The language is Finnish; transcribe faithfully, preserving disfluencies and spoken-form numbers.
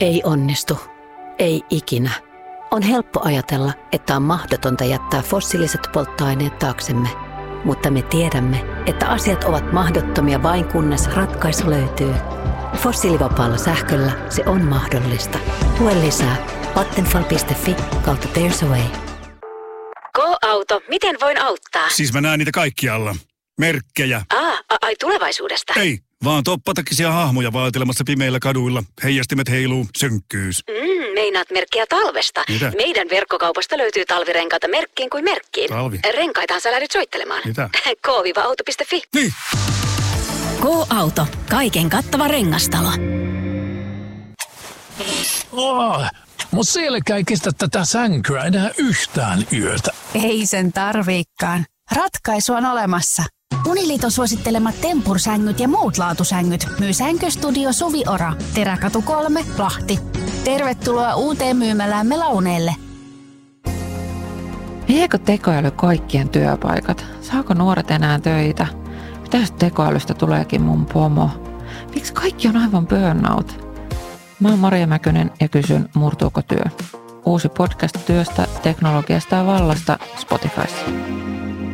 Ei onnistu. Ei ikinä. On helppo ajatella, että on mahdotonta jättää fossiiliset polttoaineet taaksemme. Mutta me tiedämme, että asiat ovat mahdottomia vain kunnes ratkaisu löytyy. Fossiilivapaalla sähköllä se on mahdollista. Lue lisää vattenfall piste fi kautta there's a way. Go-auto, miten voin auttaa? Siis mä näen niitä kaikkialla. Merkkejä. Aa, ai tulevaisuudesta. Ei, vaan toppatakisia hahmoja vaatelemassa pimeillä kaduilla. Heijastimet heiluu, synkkyys. Mm, meinaat merkkiä talvesta. Mitä? Meidän verkkokaupasta löytyy talvirenkaita merkkiin kuin merkkiin. Talvi? Renkaitahan sä lähdet soittelemaan. Mitä? go auto piste fi. Niin. Go-auto, kaiken kattava rengastalo. Oh, mut sielläkään ei kestä tätä sänkyä enää yhtään yötä. Ei sen tarviikaan. Ratkaisu on olemassa. Uniliiton suosittelemat tempursängyt ja muut laatusängyt myy Sänkystudio Suviora. Teräkatu kolme, Lahti. Tervetuloa uuteen myymäläämme Launeelle. Viekö tekoäly kaikkien työpaikat? Saako nuoret enää töitä? Mitä jos tekoälystä tuleekin mun pomo? Miksi kaikki on aivan burnout? Mä oon Maria Mäkynen ja kysyn, murtuuko työ? Uusi podcast työstä, teknologiasta ja vallasta Spotifyssa.